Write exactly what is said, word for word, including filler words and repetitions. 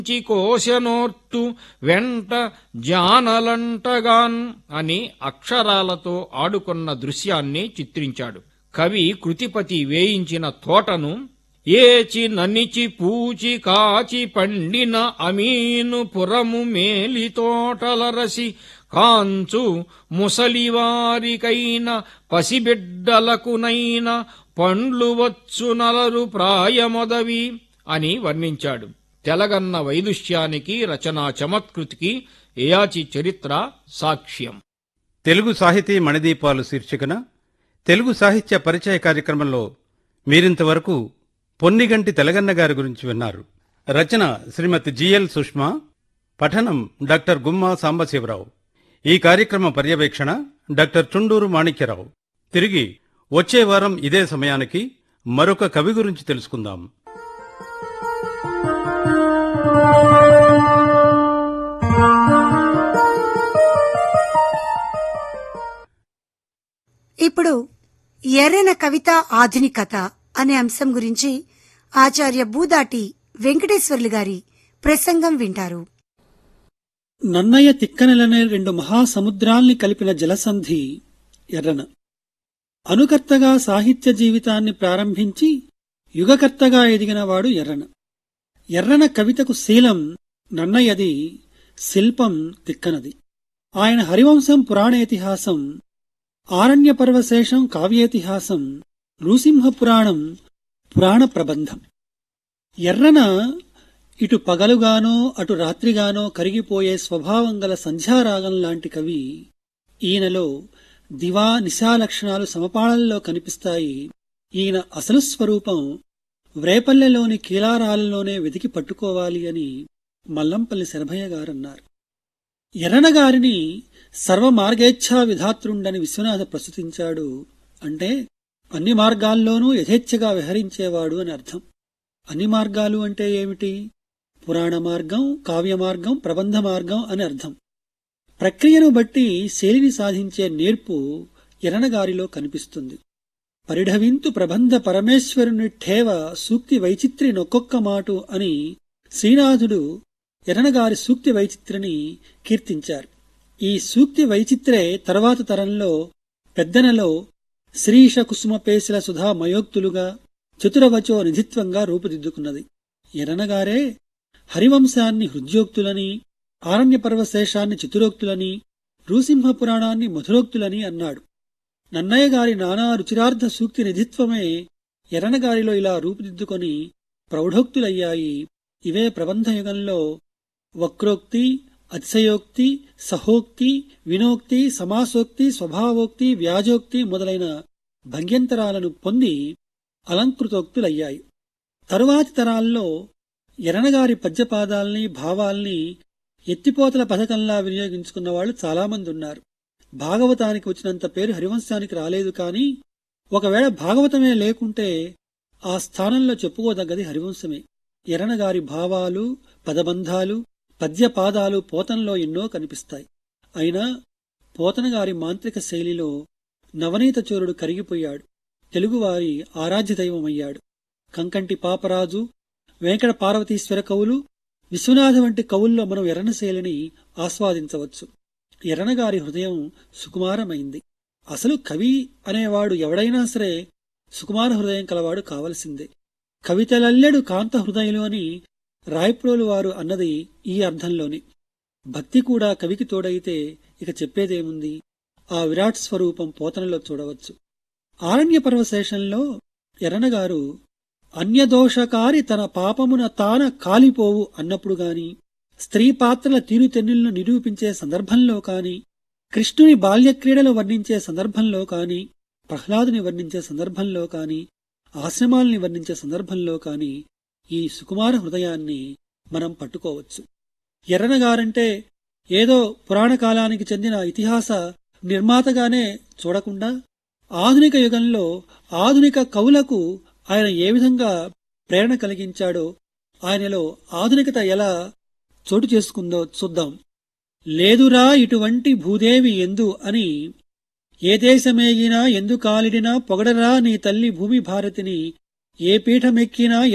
కోశనోర్తు వెంట జానలంటగాన్ అని అక్షరాలతో ఆడుకున్న దృశ్యాన్ని చిత్రించాడు. కవి కృతిపతి వేయించిన తోటను ఏచి ననిచి పూచి కాచి పండిన అమీను పురము మేలి తోటలరసి కాంచు ముసలివారికైన పసిబిడ్డలకునైన పండ్లు వచ్చు నలరు ప్రాయమొదవి అని వర్ణించాడు. తెలగన్న వైదుష్యానికి రచనా చమత్కృతికి ఏయాచి చరిత్ర సాక్ష్యం. తెలుగు సాహితీ మణిదీపాలు శీర్షికన తెలుగు సాహిత్య పరిచయ కార్యక్రమంలో మీరింతవరకు పొన్నిగంటి తెలగన్న గారి గురించి విన్నారు. రచన శ్రీమతి జిఎల్ సుష్మా, పఠనం డాక్టర్ గుమ్మా సాంబశివరావు. ఈ కార్యక్రమ పర్యవేక్షణ డాక్టర్ చుండూరు మాణిక్యరావు. తిరిగి వచ్చే వారం ఇదే సమయానికి మరొక కవి గురించి తెలుసుకుందాం. ఇప్పుడు ఎర్రన కవిత ఆధునికత అనే అంశం గురించి ఆచార్య బూదాటి వెంకటేశ్వర్లు గారి ప్రసంగం వింటారు. నన్నయ్య తిక్కనలనే రెండు మహాసముద్రాల్ని కలిపిన జలసంధి ఎర్రన. అనుకర్తగా సాహిత్య జీవితాన్ని ప్రారంభించి యుగకర్తగా ఎదిగినవాడు ఎర్రన. ఎర్రన కవితకు శీలం నన్నయ్యది, శిల్పం తిక్కనది. ఆయన హరివంశం పురాణేతిహాసం, ఆరణ్యపర్వశేషం కావ్యేతిహాసం, నృసింహపురాణం పురాణ ప్రబంధం. ఎర్రన ఇటు పగలుగానో అటు రాత్రిగానో కరిగిపోయే స్వభావం గల సంధ్యారాగం లాంటి కవి. ఈయనలో దివా నిశా లక్షణాలు సమపాళల్లో కనిపిస్తాయి. ఈయన అసలు స్వరూపం వ్రేపల్లెలోని కీలారాలలోనే వెతికి పట్టుకోవాలి అని మల్లంపల్లి శరభయ్య గారన్నారు. ఎర్రనగారిని సర్వమార్గేచ్ఛా విధాతృండని విశ్వనాథ ప్రస్తుతించాడు. అంటే అన్ని మార్గాల్లోనూ యథేచ్ఛగా విహరించేవాడు అని అర్థం. అన్ని మార్గాలు అంటే ఏమిటి? పురాణ మార్గం, కావ్య మార్గం, ప్రబంధ మార్గం అని అర్థం. ప్రక్రియను బట్టి శైలిని సాధించే నేర్పు ఎర్రనగారిలో కనిపిస్తుంది. పరిఢవింతు ప్రబంధ పరమేశ్వరుని ఠేవ సూక్తి వైచిత్రి నొక్కొక్క మాటు అని శ్రీనాథుడు ఎర్రనగారి సూక్తి వైచిత్రిని కీర్తించారు. ఈ సూక్తి వైచిత్రే తర్వాత తరంలో పెద్దనలో శ్రీష కుసుమపేశల సుధా మయోక్తులుగా చతురవచో నిధిత్వంగా రూపుదిద్దుకున్నది. ఎర్రనగారే హరివంశాన్ని హృద్యోక్తులని, ఆరణ్యపర్వశేషాన్ని చతురోక్తులని, నృసింహపురాణాన్ని మధురోక్తులని అన్నాడు. నన్నయ్య గారి నానా రుచిరార్థ సూక్తి నిధిత్వమే ఎర్రనగారిలో ఇలా రూపుదిద్దుకొని ప్రౌఢోక్తులయ్యాయి. ఇవే ప్రబంధయుగంలో వక్రోక్తి, అతిశయోక్తి, సహోక్తి, వినోక్తి, సమాసోక్తి, స్వభావోక్తి, వ్యాజోక్తి మొదలైన భంగ్యంతరాలను పొంది అలంకృతోక్తులయ్యాయి. తరువాతి తరాల్లో ఎర్రనగారి పద్యపాదాల్ని, భావాల్ని ఎత్తిపోతల పథకంలా వినియోగించుకున్న వాళ్ళు చాలామంది ఉన్నారు. భాగవతానికి వచ్చినంత పేరు హరివంశానికి రాలేదు. కాని ఒకవేళ భాగవతమే లేకుంటే ఆ స్థానంలో చెప్పుకోదగ్గది హరివంశమే. ఎర్రనగారి భావాలు, పదబంధాలు, పద్యపాదాలు పోతనలో ఎన్నో కనిపిస్తాయి. అయినా పోతనగారి మాంత్రిక శైలిలో నవనీత చోరుడు కరిగిపోయాడు. తెలుగువారి ఆరాధ్య దైవమయ్యాడు. కంకంటి పాపరాజు, వెంకట పార్వతీశ్వర కవులు, విశ్వనాథ వంటి కవుల్లో మనం ఎర్రన శైలిని ఆస్వాదించవచ్చు. ఎర్రనగారి హృదయం సుకుమారమైంది. అసలు కవి అనేవాడు ఎవడైనా సరే సుకుమార హృదయం కలవాడు కావలసిందే. కవితలల్లెడు కాంత హృదయులు అని రాయప్రోలు వారు అన్నది ఈ అర్థంలోని. భక్తి కూడా కవికి తోడైతే ఇక చెప్పేదేముంది? ఆ విరాట్ స్వరూపం పోతనలో చూడవచ్చు. ఆరణ్య పర్వశేషంలో ఎర్రనగారు అన్యదోషకారి తన పాపమున తాన కాలిపోవు అన్నప్పుడు గాని, స్త్రీ పాత్రల తీరుతెన్నులను నిరూపించే సందర్భంలో కాని, కృష్ణుని బాల్యక్రీడలు వర్ణించే సందర్భంలో కాని, ప్రహ్లాదుని వర్ణించే సందర్భంలో కాని, ఆశ్రమాల్ని వర్ణించే సందర్భంలో కాని ఈ సుకుమార హృదయాన్ని మనం పట్టుకోవచ్చు. ఎర్రనగారంటే ఏదో పురాణ కాలానికి చెందిన ఇతిహాస నిర్మాతగానే చూడకుండా ఆధునిక యుగంలో ఆధునిక కవులకు ఆయన ఏ విధంగా ప్రేరణ కలిగించాడో, ఆయనలో ఆధునికత ఎలా చోటు చేసుకుందో చూద్దాం. లేదురా ఇటువంటి భూదేవి ఎందు అని, ఏ దేశమేగినా ఎందు కాలిడినా పొగడరా నీ తల్లి భూమి భారతిని, ఏ పీఠమెక్కినా